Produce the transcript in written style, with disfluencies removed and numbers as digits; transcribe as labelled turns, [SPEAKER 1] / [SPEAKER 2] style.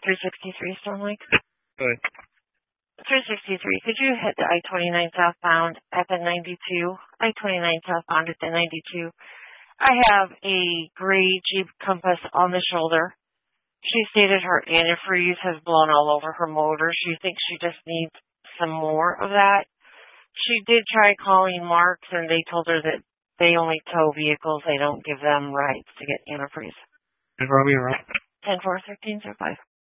[SPEAKER 1] 363 Stone Lake.
[SPEAKER 2] Good.
[SPEAKER 1] 363, could you hit the I-29 southbound at the 92? I-29 southbound at the 92. I have a gray Jeep Compass on the shoulder. She stated her antifreeze has blown all over her motor. She thinks she just needs some more of that. She did try calling Marks, and they told her that they only tow vehicles. They don't give them rights to get antifreeze.
[SPEAKER 2] And Romeo, right?
[SPEAKER 1] 10-4-13-05.